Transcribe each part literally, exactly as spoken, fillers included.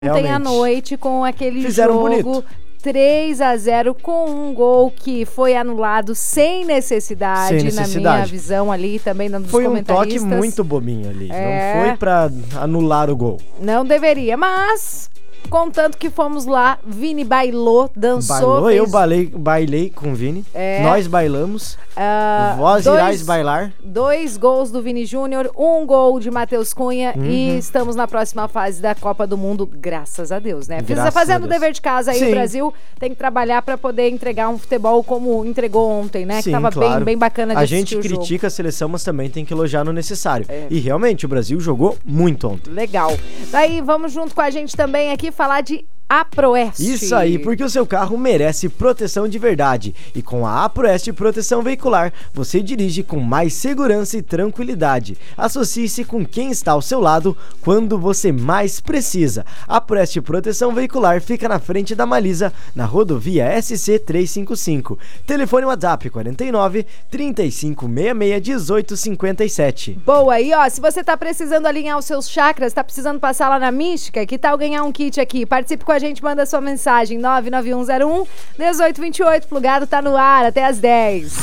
Ontem à noite com aquele Fizeram jogo bonito. três a zero com um gol que foi anulado sem necessidade, Sem necessidade. na minha visão ali, também dando dos Foi um comentaristas. toque muito bobinho ali. É. Não foi pra anular o gol. Não deveria, mas contanto que fomos lá, Vini bailou, dançou. Bailou, fez... eu bailei, bailei com o Vini. É. Nós bailamos. Uh, Vós dois, irás bailar. Dois gols do Vini Júnior, um gol de Matheus Cunha Uhum. e estamos na próxima fase da Copa do Mundo, graças a Deus, né? Fiz, fazendo o dever de casa aí, Sim. o Brasil tem que trabalhar para poder entregar um futebol como entregou ontem, né? Sim, que tava claro. bem, bem bacana de A assistir gente o critica jogo. a seleção, mas também tem que elogiar no necessário. É. E realmente, o Brasil jogou muito ontem. Legal. Daí vamos junto com a gente também aqui falar de Aproeste. Isso aí, porque o seu carro merece proteção de verdade. E com a Aproeste Proteção Veicular, você dirige com mais segurança e tranquilidade. Associe-se com quem está ao seu lado quando você mais precisa. A Aproeste Proteção Veicular fica na frente da Malisa, na rodovia S C trezentos e cinquenta e cinco. Telefone WhatsApp quarenta e nove, trinta e cinco, sessenta e seis, dezoito, cinquenta e sete. Boa, e ó, se você tá precisando alinhar os seus chakras, tá precisando passar lá na Mística, que tal ganhar um kit aqui? Participe com a gente, manda sua mensagem nove nove um zero um, dezoito vinte e oito, plugado tá no ar até às dez.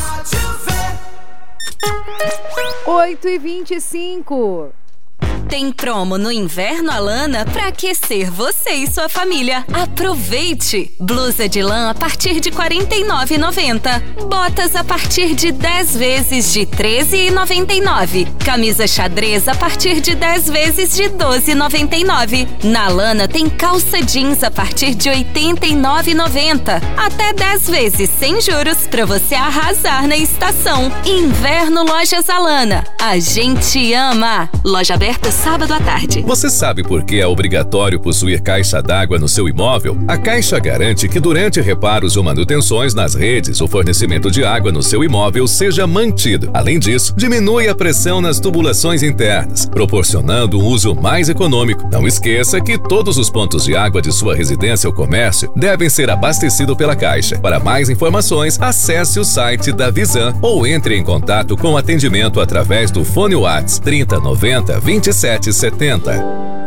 oito e vinte e cinco. Tem promo no Inverno Alana para aquecer você e sua família. Aproveite! Blusa de lã a partir de quarenta e nove reais e noventa centavos. Botas a partir de dez vezes de treze reais e noventa e nove centavos. Camisa xadrez a partir de dez vezes de doze reais e noventa e nove centavos. Na Alana tem calça jeans a partir de oitenta e nove reais e noventa centavos. Até dez vezes sem juros para você arrasar na estação. Inverno Lojas Alana. A gente ama! Loja aberta sábado à tarde. Você sabe por que é obrigatório possuir caixa d'água no seu imóvel? A Caixa garante que durante reparos ou manutenções nas redes, o fornecimento de água no seu imóvel seja mantido. Além disso, diminui a pressão nas tubulações internas, proporcionando um uso mais econômico. Não esqueça que todos os pontos de água de sua residência ou comércio devem ser abastecidos pela Caixa. Para mais informações, acesse o site da Visan ou entre em contato com o atendimento através do fone WhatsApp trinta noventa, vinte e sete setenta.